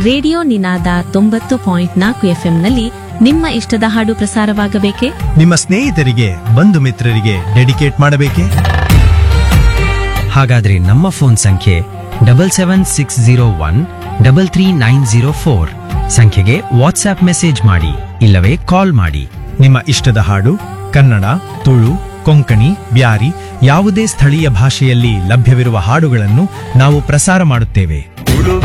Radio ನಿನಾದ 90.4 ಎಫ್ಎಂನಲ್ಲಿ ನಿಮ್ಮ ಇಷ್ಟದ ಹಾಡು ಪ್ರಸಾರವಾಗಬೇಕೇ? ನಿಮ್ಮ ಸ್ನೇಹಿತರಿಗೆ ಬಂಧು ಮಿತ್ರರಿಗೆ ಡೆಡಿಕೇಟ್ ಮಾಡಬೇಕೇ? ಹಾಗಾದ್ರೆ ನಮ್ಮ ಫೋನ್ ಸಂಖ್ಯೆ 7760133904 ಸಂಖ್ಯೆಗೆ ವಾಟ್ಸ್ಆಪ್ ಮೆಸೇಜ್ ಮಾಡಿ ಇಲ್ಲವೇ ಕಾಲ್ ಮಾಡಿ. ನಿಮ್ಮ ಇಷ್ಟದ ಹಾಡು ಕನ್ನಡ, ತುಳು, ಕೊಂಕಣಿ, ಬ್ಯಾರಿ ಯಾವುದೇ ಸ್ಥಳೀಯ ಭಾಷೆಯಲ್ಲಿ ಲಭ್ಯವಿರುವ ಹಾಡುಗಳನ್ನು ನಾವು ಪ್ರಸಾರ ಮಾಡುತ್ತೇವೆ.